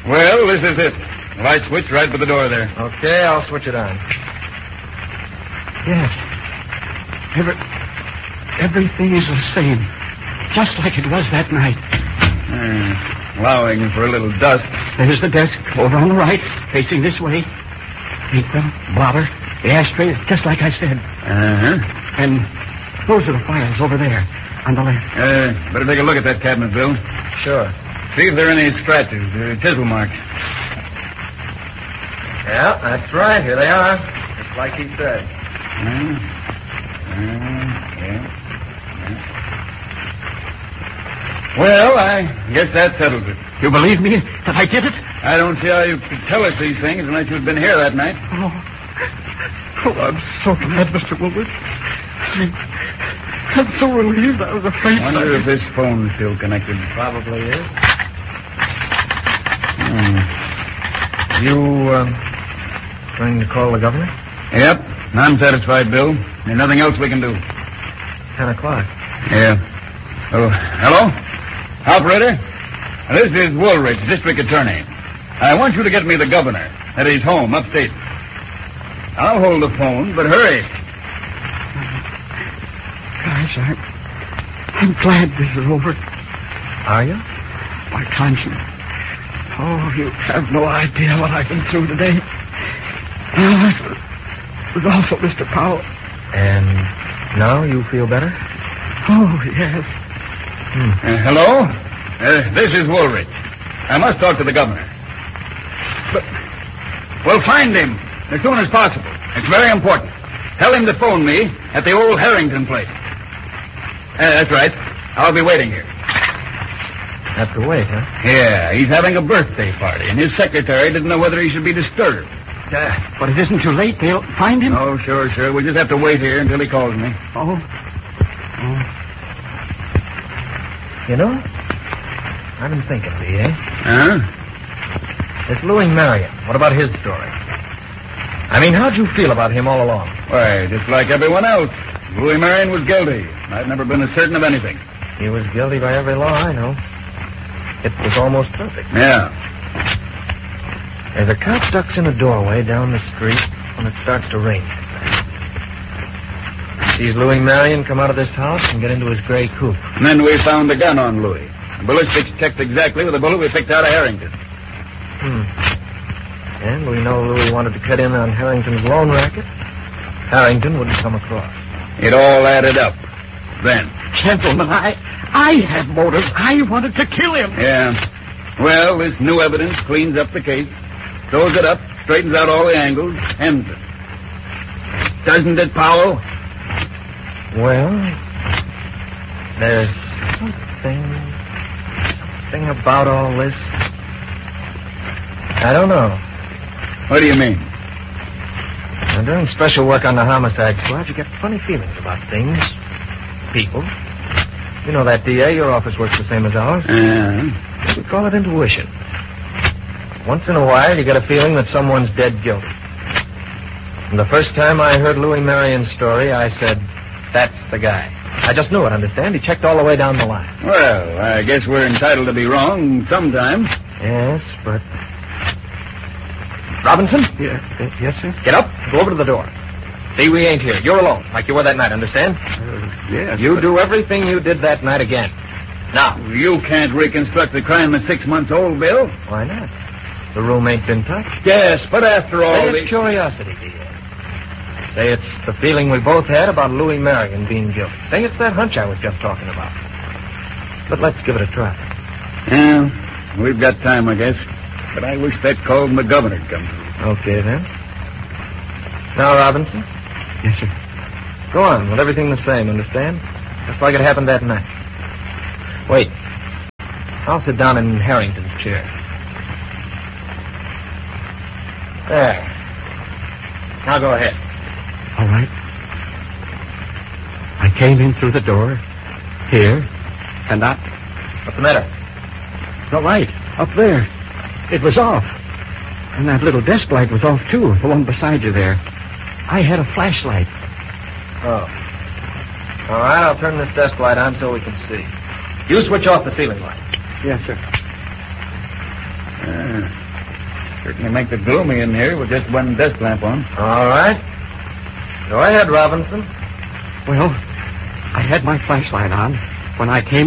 Well, this is it. Light switch right by the door there. Okay, I'll switch it on. Yes. Everything is the same. Just like it was that night. Allowing for a little dust. There's the desk over on the right, facing this way. Inkwell, blotter, the ashtray, just like I said. Uh-huh. And those are the files over there, on the left. Better take a look at that cabinet, Bill. Sure. See if there are any scratches or chisel marks. Yeah, that's right. Here they are. Just like he said. Yeah. Well, I guess that settles it. You believe me that I did it? I don't see how you could tell us these things unless you'd been here that night. Oh, I'm so glad, Mr. Woolwich. I'm so relieved. I was afraid. I wonder if this phone's still connected. Probably is. You, Going to call the governor? Yep. I'm satisfied, Bill. There's nothing else we can do. 10 o'clock. Yeah. Oh, hello? Operator? This is Woolrich, district attorney. I want you to get me the governor at his home upstate. I'll hold the phone, but hurry. Gosh, I'm glad this is over. Are you? My conscience. Oh, you have no idea what I've been through today. Oh, it was awful, Mr. Powell. And now you feel better? Oh, yes. Hello? This is Woolrich. I must talk to the governor. But, well, find him as soon as possible. It's very important. Tell him to phone me at the old Harrington place. That's right. I'll be waiting here. Have to wait, huh? Yeah, he's having a birthday party, and his secretary didn't know whether he should be disturbed. But it isn't too late. They'll find him? Oh, sure. We'll just have to wait here until he calls me. Oh. You know, I've been thinking, B.A. Huh? This Louis Marion, what about his story? I mean, how'd you feel about him all along? Why, just like everyone else. Louis Marion was guilty. I've never been as certain of anything. He was guilty by every law I know. It was almost perfect. Yeah. There's a couch ducks in a doorway down the street when it starts to rain. Sees Louis Marion come out of this house and get into his gray coupe. And then we found the gun on Louis. The ballistics checked exactly with the bullet we picked out of Harrington. And we know Louis wanted to cut in on Harrington's loan racket. Harrington wouldn't come across. It all added up. Then. Gentlemen, I had motives. I wanted to kill him. Yeah. Well, this new evidence cleans up the case, throws it up, straightens out all the angles, ends it. Doesn't it, Powell? Well, there's something about all this. I don't know. What do you mean? Now, during special work on the homicide squad, you get funny feelings about things, people. You know that, D.A., your office works the same as ours. We call it intuition. Once in a while, you get a feeling that someone's dead guilty. And the first time I heard Louis Marion's story, I said, that's the guy. I just knew it, understand? He checked all the way down the line. Well, I guess we're entitled to be wrong sometimes. Yes, but... Robinson? Yes, sir? Get up. Go over to the door. See, we ain't here. You're alone, like you were that night, understand? Yes. You do everything you did that night again. Now. You can't reconstruct the crime that's 6 months old, Bill. Why not? The room ain't been touched. Yes, but after all... Say it's curiosity, D.A. Say it's the feeling we both had about Louis Marion being guilty. Say it's that hunch I was just talking about. But let's give it a try. Yeah, we've got time, I guess. But I wish that call from the governor'd come through. Okay, then. Now, Robinson. Yes, sir. Go on with everything the same, understand? Just like it happened that night. Wait. I'll sit down in Harrington's chair. There. Now go ahead. All right. I came in through the door, here, and I... What's the matter? The light, up there. It was off. And that little desk light was off, too, the one beside you there. I had a flashlight. Oh. All right, I'll turn this desk light on so we can see. You switch off the ceiling light. Yes, sir. Certainly makes it gloomy in here with just one desk lamp on. All right. Go ahead, Robinson. Well, I had my flashlight on when I came